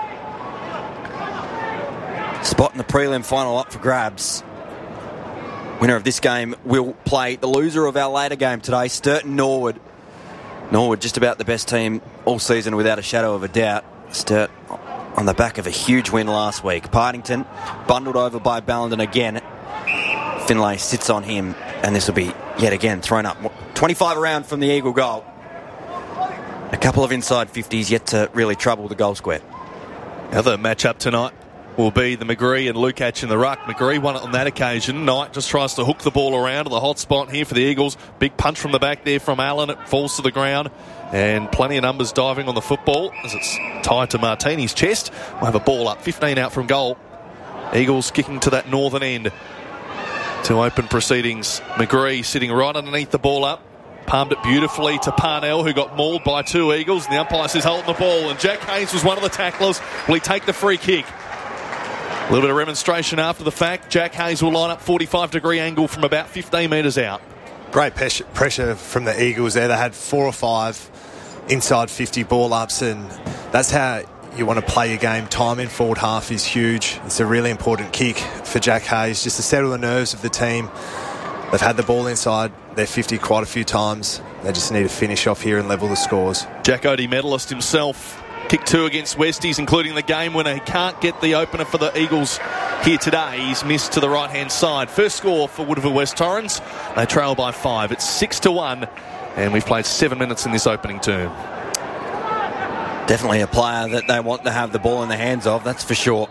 Spot in the prelim final up for grabs. Winner of this game will play the loser of our later game today, Sturton Norwood. Norwood just about the best team all season without a shadow of a doubt. Sturt on the back of a huge win last week. Partington bundled over by Ballenden again. Finlay sits on him, and this will be yet again thrown up. 25 around from the Eagle goal. A couple of inside 50s yet to really trouble the goal square. The other matchup tonight will be the McGree and Lukacs in the ruck. McGree won it on that occasion. Knight just tries to hook the ball around to the hot spot here for the Eagles. Big punch from the back there from Allen. It falls to the ground. And plenty of numbers diving on the football as it's tied to Martini's chest. We'll have a ball up. 15 out from goal. Eagles kicking to that northern end to open proceedings. McGree sitting right underneath the ball up. Palmed it beautifully to Parnell, who got mauled by 2 Eagles. And the umpire says holding the ball. And Jack Hayes was one of the tacklers. Will he take the free kick? A little bit of remonstration after the fact. Jack Hayes will line up 45-degree angle from about 15 metres out. Great pressure from the Eagles there. They had 4 or 5 inside 50 ball ups, and that's how you want to play your game. Time in forward half is huge. It's a really important kick for Jack Hayes just to settle the nerves of the team. They've had the ball inside their 50 quite a few times. They just need to finish off here and level the scores. Jack Odie medalist himself. Kick 2 against Westies, including the game winner. He can't get the opener for the Eagles here today. He's missed to the right-hand side. First score for Woodville West Torrens. They trail by 5. It's 6-1, and we've played 7 minutes in this opening term. Definitely a player that they want to have the ball in the hands of, that's for sure.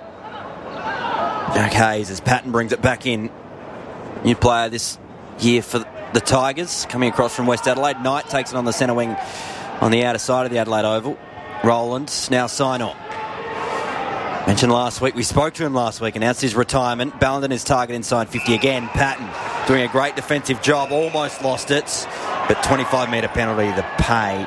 Jack Hayes, as Patton brings it back in. New player this year for the Tigers, coming across from West Adelaide. Knight takes it on the centre wing on the outer side of the Adelaide Oval. Rowlands, now sign-on. Mentioned last week, we spoke to him last week, announced his retirement. Ballenden is target inside 50 again. Patton doing a great defensive job, almost lost it, but 25-metre penalty, the pay.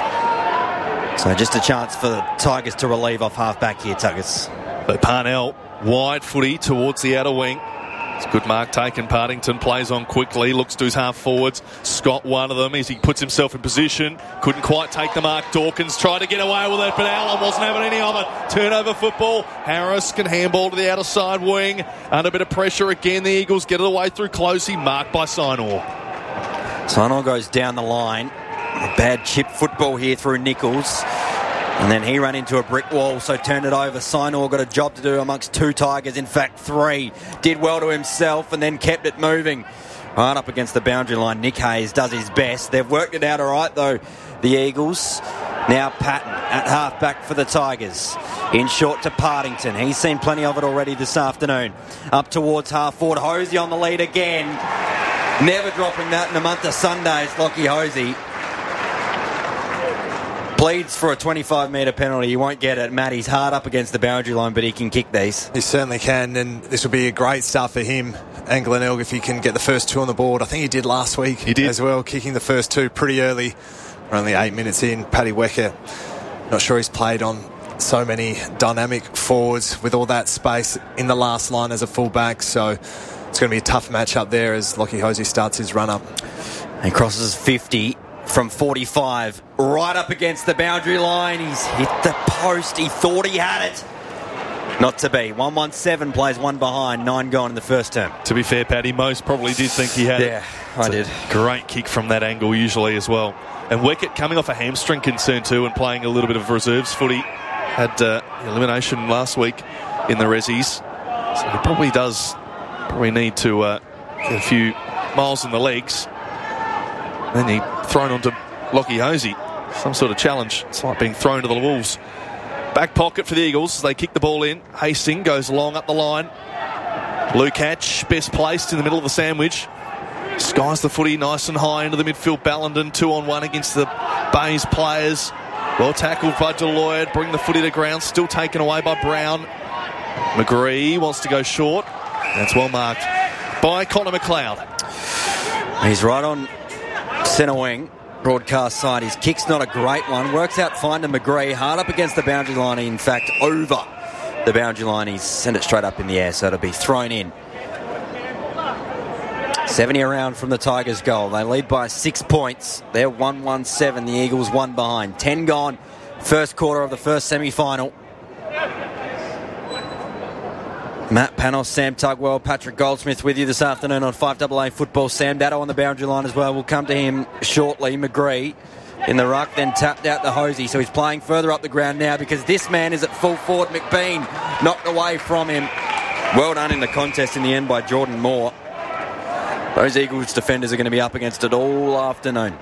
So just a chance for the Tigers to relieve off half-back here, Tuggers. But Parnell, wide footy towards the outer wing. It's a good mark taken. Partington plays on quickly, looks to his half forwards. Scott, one of them, as he puts himself in position. Couldn't quite take the mark. Dawkins tried to get away with it, but Allen wasn't having any of it. Turnover football. Harris can handball to the outer side wing. Under a bit of pressure again, the Eagles get it away through Closey, marked by Sinor. Sinor goes down the line. A bad chip football here through Nichols. And then he ran into a brick wall, so turned it over. Sinor got a job to do amongst 2 Tigers, in fact 3. Did well to himself and then kept it moving. Right up against the boundary line, Nick Hayes does his best. They've worked it out all right, though, the Eagles. Now Patton at half-back for the Tigers. In short to Partington. He's seen plenty of it already this afternoon. Up towards half-forward. Hosey on the lead again. Never dropping that in a month of Sundays, Lockie Hosey. Pleads for a 25-metre penalty. He won't get it. Matt, he's hard up against the boundary line, but he can kick these. He certainly can, and this will be a great start for him and Glenelg if he can get the first 2 on the board. I think he did last week. He did as well, kicking the first 2 pretty early. We're only 8 minutes in. Paddy Wecker, not sure he's played on so many dynamic forwards with all that space in the last line as a fullback, so it's going to be a tough matchup there as Lockie Hosey starts his run-up. He crosses 50 from 45, right up against the boundary line. He's hit the post. He thought he had it. Not to be. 117 plays 1 behind, 9 gone in the first term. To be fair, Paddy, most probably did think he had it. Yeah, I did. Great kick from that angle usually as well. And Weckett coming off a hamstring concern too and playing a little bit of reserves footy. Had elimination last week in the Rezzies. So he probably need to get a few miles in the legs. Then he thrown onto Lockie Hosey. Some sort of challenge. It's like being thrown to the Wolves. Back pocket for the Eagles. They kick the ball in. Hastings goes long up the line. Lukac, best placed in the middle of the sandwich. Skies the footy nice and high into the midfield. Ballenden 2-on-1 against the Bays players. Well tackled by Deloyd. Bring the footy to ground. Still taken away by Brown. McGree wants to go short. That's well marked by Connor McLeod. He's right on centre wing, broadcast side. His kick's not a great one. Works out fine to McGree. Hard up against the boundary line. In fact, over the boundary line. He's sent it straight up in the air, so it'll be thrown in. 70 around from the Tigers' goal. They lead by 6 points. They're 1-1-7. The Eagles 1 behind. 10 gone. First quarter of the first semi-final. Matt Panos, Sam Tugwell, Patrick Goldsmith with you this afternoon on 5AA Football. Sam Datto on the boundary line as well. We'll come to him shortly. McGree in the ruck, then tapped out the Hosey. So he's playing further up the ground now because this man is at full forward. McBean knocked away from him. Well done in the contest in the end by Jordan Moore. Those Eagles defenders are going to be up against it all afternoon.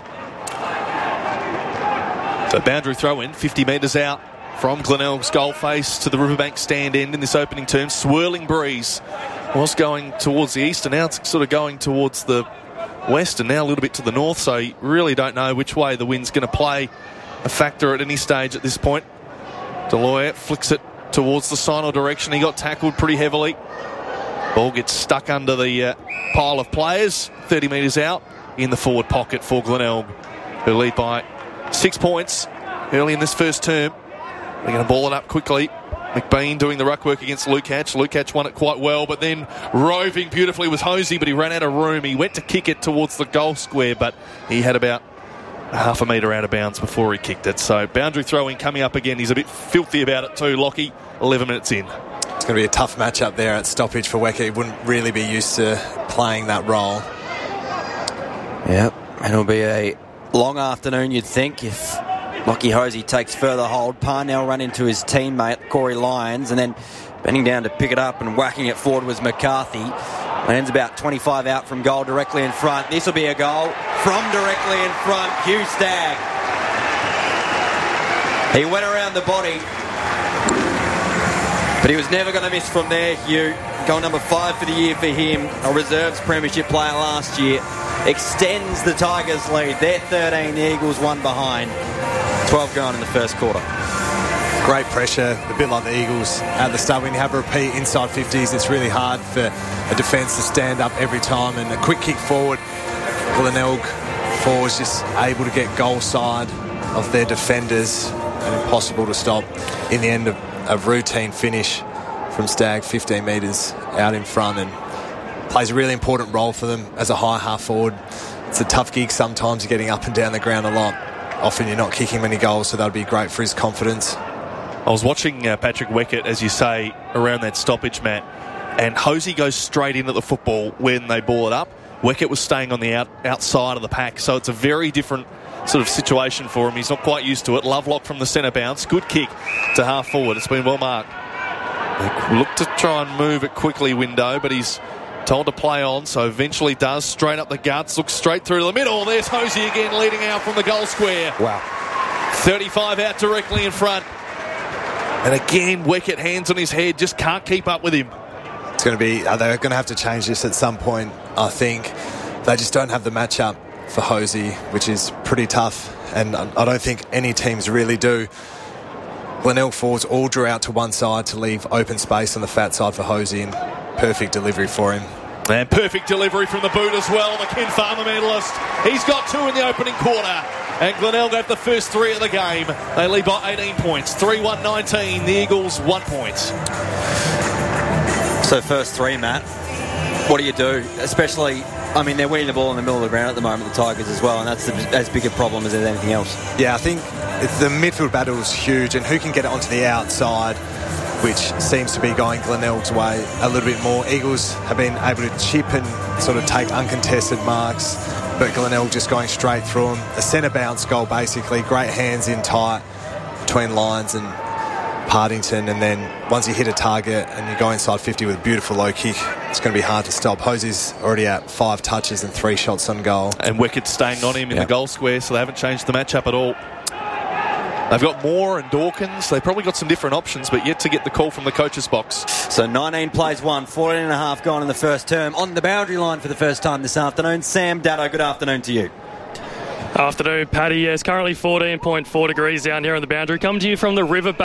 So boundary throw in, 50 metres out from Glenelg's goal face to the Riverbank stand end in this opening term. Swirling breeze. Was going towards the east and now it's sort of going towards the west and now a little bit to the north, so you really don't know which way the wind's going to play a factor at any stage at this point. Deloyer flicks it towards the signal direction. He got tackled pretty heavily. Ball gets stuck under the pile of players 30 metres out in the forward pocket for Glenelg, who lead by 6 points early in this first term. They're going to ball it up quickly. McBean doing the ruck work against Lukac. Lukac won it quite well, but then roving beautifully was Hosey, but he ran out of room. He went to kick it towards the goal square, but he had about half a metre out of bounds before he kicked it. So boundary throwing coming up again. He's a bit filthy about it too, Lockie. 11 minutes in. It's going to be a tough matchup there at stoppage for Wecker. He wouldn't really be used to playing that role. Yep, and it'll be a long afternoon, you'd think, if Lockie Hosey takes further hold. Parnell run into his teammate, Corey Lyons, and then bending down to pick it up and whacking it forward was McCarthy. Lands about 25 out from goal, directly in front. This will be a goal from directly in front. Hugh Stagg. He went around the body, but he was never going to miss from there, Hugh. Goal number 5 for the year for him. A reserves premiership player last year. Extends the Tigers' lead. They're 13, the Eagles 1 behind. 12 gone in the first quarter. Great pressure, a bit like the Eagles at the start. When you have a repeat inside 50s, it's really hard for a defence to stand up every time. And a quick kick forward, Glenelg forwards just able to get goal side of their defenders and impossible to stop. In the end, a routine finish from Stagg, 15 metres out in front, and plays a really important role for them as a high half forward. It's a tough gig sometimes, you're getting up and down the ground a lot. Often you're not kicking many goals, so that'll be great for his confidence. I was watching Patrick Weckett, as you say, around that stoppage, Matt, and Hosey goes straight into the football when they ball it up. Weckett was staying on the outside of the pack, so it's a very different sort of situation for him. He's not quite used to it. Lovelock from the centre bounce. Good kick to half forward. It's been well marked. They look to try and move it quickly, Window, but he's told to play on, so eventually does. Straight up the guts, looks straight through the middle. There's Hosey again leading out from the goal square. Wow. 35 out directly in front. And again, Weckett, hands on his head, just can't keep up with him. It's going to be, they're going to have to change this at some point, I think. They just don't have the matchup for Hosey, which is pretty tough. and I don't think any teams really do. Glenelg forwards all drew out to one side to leave open space on the fat side for Hosey, and perfect delivery for him. And perfect delivery from the boot as well, the Ken Farmer medalist. He's got 2 in the opening quarter. And Glenelg have the first 3 of the game. They lead by 18 points. 3-1-19. The Eagles 1 point. So first 3, Matt. What do you do? Especially, I mean, they're winning the ball in the middle of the ground at the moment, the Tigers as well, and that's as big a problem as anything else. Yeah, I think the midfield battle is huge, and who can get it onto the outside, which seems to be going Glenelg's way a little bit more. Eagles have been able to chip and sort of take uncontested marks, but Glenelg just going straight through them. A centre bounce goal, basically. Great hands in tight between Lyons and Partington, and then once you hit a target and you go inside 50 with a beautiful low kick, it's going to be hard to stop. Hosey's already at 5 touches and 3 shots on goal. And Wickett's staying on him in the goal square, so they haven't changed the matchup at all. They've got Moore and Dawkins. They've probably got some different options, but yet to get the call from the coach's box. So 19 plays won, 14 and a half gone in the first term. On the boundary line for the first time this afternoon, Sam Dado, good afternoon to you. Afternoon, Paddy. Yes, currently 14.4 degrees down here on the boundary. Coming to you from the river.